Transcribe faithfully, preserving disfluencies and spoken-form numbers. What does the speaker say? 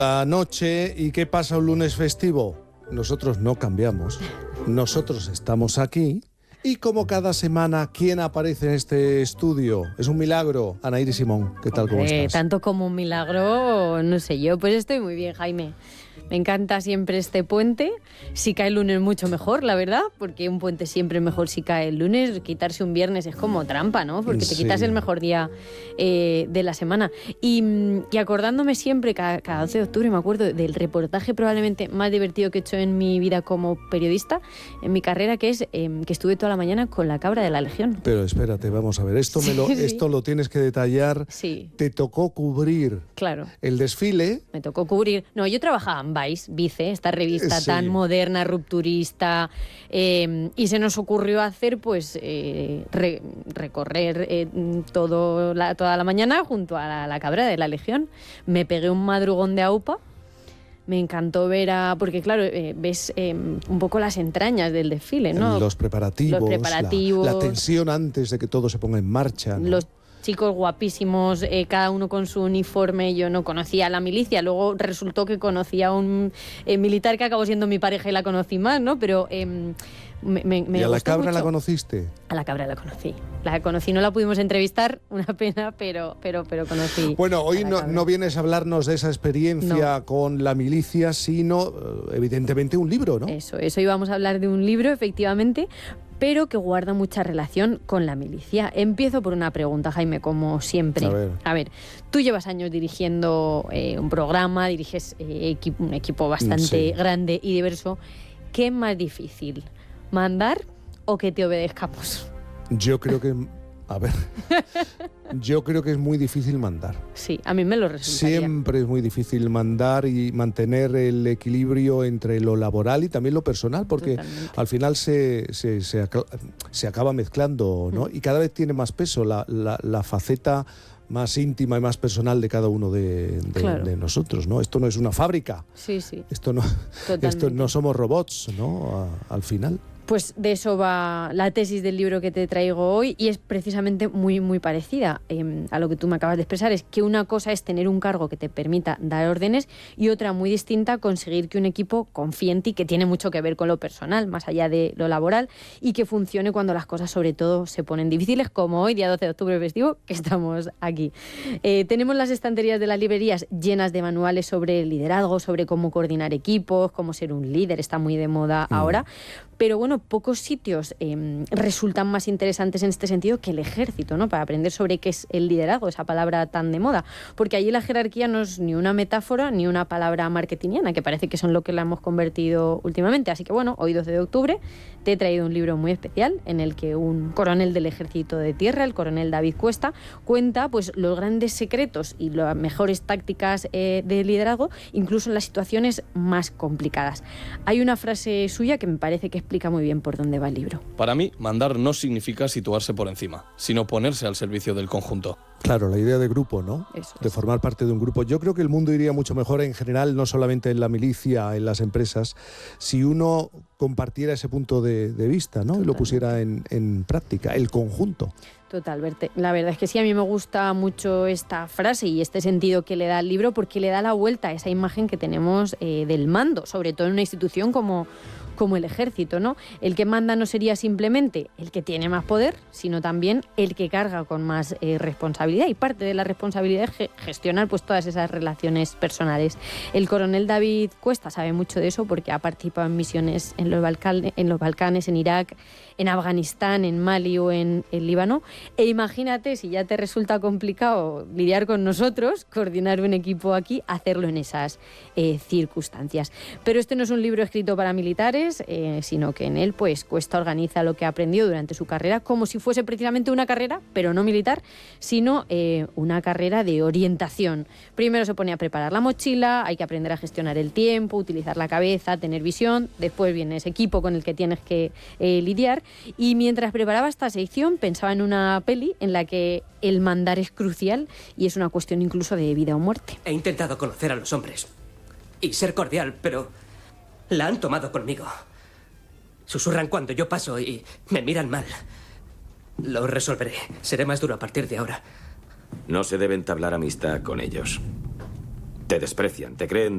La noche, ¿y qué pasa un lunes festivo? Nosotros no cambiamos, nosotros estamos aquí y como cada semana, ¿quién aparece en este estudio? Es un milagro. Anaíris Simón, ¿qué tal? ¿Cómo Eh, estás? tanto como un milagro, no sé yo, pues estoy muy bien, Jaime. Me encanta siempre este puente. Si cae el lunes mucho mejor, la verdad, porque un puente siempre es mejor si cae el lunes. Quitarse un viernes es como trampa, ¿no? Porque te quitas Sí. el mejor día eh, de la semana. Y, y acordándome siempre, cada, cada doce de octubre, me acuerdo del reportaje probablemente más divertido que he hecho en mi vida como periodista, en mi carrera, que es eh, que estuve toda la mañana con la cabra de la Legión. Pero espérate, vamos a ver, esto, me lo, Sí, sí. esto lo tienes que detallar. Sí, Te tocó cubrir claro. el desfile. Me tocó cubrir. No, yo trabajaba en Vice, Vice, esta revista Sí. tan moderna, rupturista, eh, y se nos ocurrió hacer, pues, eh, re- recorrer eh, todo la, toda la mañana junto a la, la cabra de la Legión. Me pegué un madrugón de aupa. Me encantó ver a... Porque, claro, eh, ves eh, un poco las entrañas del desfile, ¿no? Los preparativos, Los preparativos. La, la tensión antes de que todo se ponga en marcha, ¿no? Los chicos guapísimos, eh, cada uno con su uniforme. Yo no conocía a la milicia, luego resultó que conocía a un eh, militar que acabó siendo mi pareja y la conocí más, ¿no? Pero eh, me, me, me ¿Y a la gustó cabra mucho. la conociste? A la cabra la conocí. La conocí, no la pudimos entrevistar, una pena, pero, pero, pero conocí. Bueno, hoy a la no, cabra. no vienes a hablarnos de esa experiencia con la milicia, sino, eh, evidentemente, un libro, ¿no? Eso, eso íbamos a hablar de un libro, efectivamente, pero que guarda mucha relación con la milicia. Empiezo por una pregunta, Jaime, como siempre. A ver. A ver, tú llevas años dirigiendo eh, un programa, diriges eh, equi- un equipo bastante Sí. grande y diverso. ¿Qué es más difícil, mandar o que te obedezcamos? Yo creo que... A ver, yo creo que es muy difícil mandar. Sí, a mí me lo resultaría. Siempre es muy difícil mandar y mantener el equilibrio entre lo laboral y también lo personal, porque Totalmente. al final se, se, se, acla- se acaba mezclando, ¿no? Y cada vez tiene más peso la, la, la faceta más íntima y más personal de cada uno de, de- Claro. de nosotros, ¿no? Esto no es una fábrica, Sí, sí. esto no, Totalmente. esto no somos robots, ¿no? A- al final. Pues de eso va la tesis del libro que te traigo hoy y es precisamente muy, muy parecida eh, a lo que tú me acabas de expresar. Es que una cosa es tener un cargo que te permita dar órdenes y otra muy distinta, conseguir que un equipo confíe en ti, que tiene mucho que ver con lo personal, más allá de lo laboral, y que funcione cuando las cosas sobre todo se ponen difíciles, como hoy, día doce de octubre festivo, que estamos aquí. Eh, tenemos las estanterías de las librerías llenas de manuales sobre liderazgo, sobre cómo coordinar equipos, cómo ser un líder, está muy de moda Mm. ahora. Pero bueno, pocos sitios eh, resultan más interesantes en este sentido que el ejército, ¿no? Para aprender sobre qué es el liderazgo, esa palabra tan de moda. Porque allí la jerarquía no es ni una metáfora ni una palabra marketingiana, que parece que son lo que la hemos convertido últimamente. Así que bueno, hoy doce de octubre te he traído un libro muy especial en el que un coronel del ejército de tierra, el coronel David Cuesta, cuenta pues los grandes secretos y las mejores tácticas eh, de liderazgo, incluso en las situaciones más complicadas. Hay una frase suya que me parece que explica muy bien por dónde va el libro. Para mí, mandar no significa situarse por encima, sino ponerse al servicio del conjunto. Claro, la idea de grupo, ¿no? Eso De es. formar parte de un grupo. Yo creo que el mundo iría mucho mejor en general, no solamente en la milicia, en las empresas, si uno compartiera ese punto de, de vista, ¿no? Y lo Totalmente. pusiera en, en práctica, el conjunto. Total, Berte. La verdad es que sí, a mí me gusta mucho esta frase y este sentido que le da el libro porque le da la vuelta a esa imagen que tenemos eh, del mando, sobre todo en una institución como, como el ejército, ¿no? El que manda no sería simplemente el que tiene más poder, sino también el que carga con más eh, responsabilidad, y parte de la responsabilidad es ge- gestionar pues todas esas relaciones personales. El coronel David Cuesta sabe mucho de eso porque ha participado en misiones en los, Balcan- en los Balcanes, en Irak, en Afganistán, en Mali o en el Líbano. E imagínate, si ya te resulta complicado lidiar con nosotros, coordinar un equipo aquí, hacerlo en esas eh, circunstancias. Pero este no es un libro escrito para militares, eh, sino que en él pues Cuesta organiza lo que ha aprendido durante su carrera como si fuese precisamente una carrera, pero no militar, sino eh, una carrera de orientación. Primero se pone a preparar la mochila, hay que aprender a gestionar el tiempo, utilizar la cabeza, tener visión, después viene ese equipo con el que tienes que eh, lidiar. Y mientras preparaba esta sección pensaba en una peli en la que el mandar es crucial y es una cuestión incluso de vida o muerte. He intentado conocer a los hombres y ser cordial, pero la han tomado conmigo. Susurran cuando yo paso y me miran mal. Lo resolveré. Seré más duro a partir de ahora. No se debe entablar amistad con ellos. Te desprecian, te creen